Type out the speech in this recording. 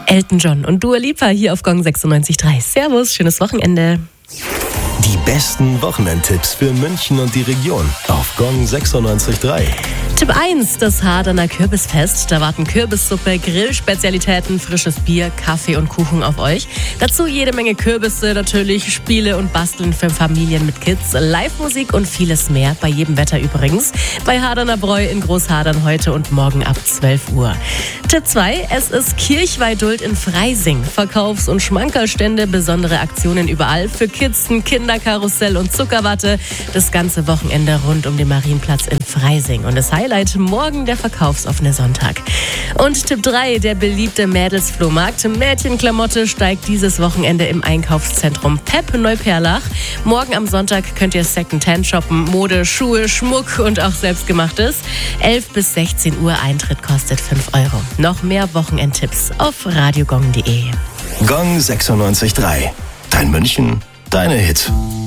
Elton John und Dua Lipa hier auf Gong 96.3. Servus, schönes Wochenende. Die besten Wochenendtipps für München und die Region auf Gong 96.3. Tipp 1, das Harderner Kürbisfest. Da warten Kürbissuppe, Grillspezialitäten, frisches Bier, Kaffee und Kuchen auf euch. Dazu jede Menge Kürbisse, natürlich Spiele und Basteln für Familien mit Kids, Live-Musik und vieles mehr. Bei jedem Wetter übrigens. Bei Harderner Bräu in Großhadern heute und morgen ab 12 Uhr. Tipp 2, es ist Kirchweih-Duld in Freising. Verkaufs- und Schmankerlstände, besondere Aktionen überall für Kids, ein Kinderkarussell und Zuckerwatte. Das ganze Wochenende rund um den Marienplatz in Freising. Und das Highlight morgen der verkaufsoffene Sonntag. Und Tipp 3, der beliebte Mädelsflohmarkt. Mädchenklamotte steigt dieses Wochenende im Einkaufszentrum Pep Neuperlach. Morgen am Sonntag könnt ihr Secondhand shoppen, Mode, Schuhe, Schmuck und auch Selbstgemachtes. 11 bis 16 Uhr Eintritt kostet 5 €. Noch mehr Wochenendtipps auf radiogong.de. Gong 96.3. Dein München, deine Hits.